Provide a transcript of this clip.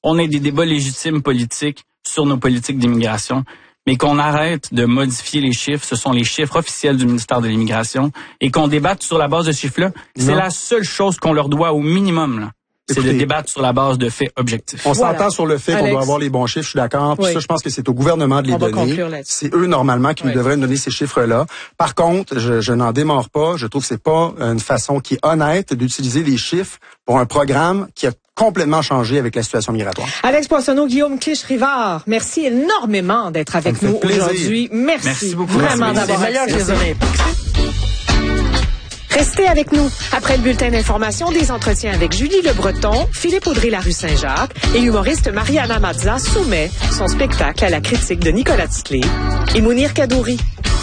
on ait des débats légitimes politiques sur nos politiques d'immigration, mais qu'on arrête de modifier les chiffres. Ce sont les chiffres officiels du ministère de l'Immigration et qu'on débatte sur la base de ce chiffre-là. C'est la seule chose qu'on leur doit au minimum, là. C'est de débattre sur la base de faits objectifs. On s'entend sur le fait qu'on doit avoir les bons chiffres, je suis d'accord. Puis ça, je pense que c'est au gouvernement de les donner. C'est eux, normalement, qui nous devraient nous donner ces chiffres-là. Par contre, je n'en démords pas. Je trouve que c'est pas une façon qui est honnête d'utiliser les chiffres pour un programme qui a complètement changé avec la situation migratoire. Alex Poissonneau, Guillaume Clich-Rivard, merci énormément d'être avec nous aujourd'hui. Merci beaucoup. Vraiment d'avoir accès. Restez avec nous. Après le bulletin d'information, des entretiens avec Julie Le Breton, Philippe Audry-Larue-Saint-Jacques et l'humoriste Mariana Mazza soumet son spectacle à la critique de Nicolas Titley et Mounir Kadouri.